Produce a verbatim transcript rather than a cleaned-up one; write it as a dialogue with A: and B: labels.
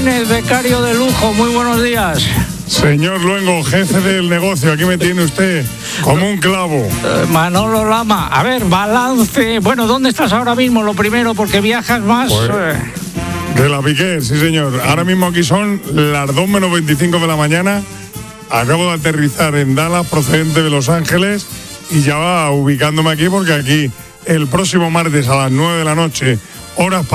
A: Martínez, becario de lujo, muy buenos días.
B: Señor Luengo, jefe del negocio, aquí me tiene usted como un clavo.
A: Eh, Manolo Lama, a ver, balance. Bueno, ¿dónde estás ahora mismo? Lo primero, porque viajas más.
B: Pues,
A: eh.
B: de la Piqué, sí señor. Ahora mismo aquí son las dos menos veinticinco de la mañana. Acabo de aterrizar en Dallas, procedente de Los Ángeles, y ya va ubicándome aquí porque aquí el próximo martes a las nueve de la noche, horas